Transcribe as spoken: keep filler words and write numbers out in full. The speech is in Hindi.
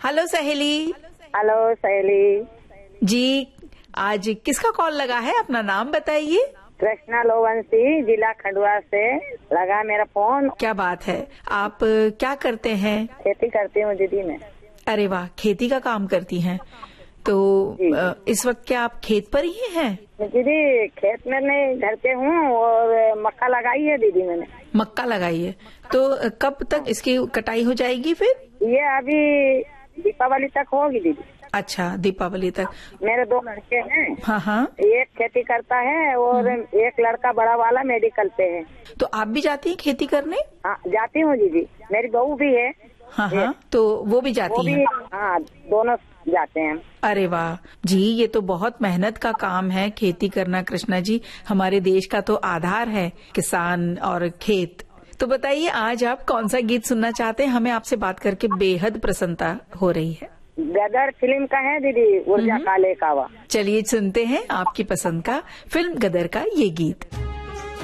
हेलो सहेली। हेलो सहेली जी, आज किसका कॉल लगा है? अपना नाम बताइए। कृष्णा लोवंशी, जिला खंडवा से लगा मेरा फोन। क्या बात है, आप क्या करते हैं? खेती करती हूँ दीदी मैं। अरे वाह, खेती का काम करती हैं। तो इस वक्त क्या आप खेत पर ही हैं? दीदी खेत में नहीं, घर पे हूँ और मक्का लगाई है दीदी मैंने। मक्का लगाई है, तो कब तक इसकी कटाई हो जाएगी फिर? ये अभी दीपावली तक होगी दीदी। अच्छा, दीपावली तक। मेरे दो लड़के हैं। हाँ हाँ। एक खेती करता है और एक लड़का बड़ा वाला मेडिकल पे है। तो आप भी जाती हैं खेती करने? हाँ जाती हूँ दीदी, मेरी बहू भी है। हाँ हाँ, तो वो भी जाती वो भी, हैं? हाँ दोनों जाते हैं। अरे वाह जी, ये तो बहुत मेहनत का काम है खेती करना कृष्णा जी। हमारे देश का तो आधार है किसान और खेत। तो बताइए, आज आप कौन सा गीत सुनना चाहते हैं? हमें आपसे बात करके बेहद प्रसन्नता हो रही है। गदर फिल्म का है दीदी, ऊर्जा काले कावा। चलिए सुनते हैं आपकी पसंद का फिल्म गदर का ये गीत।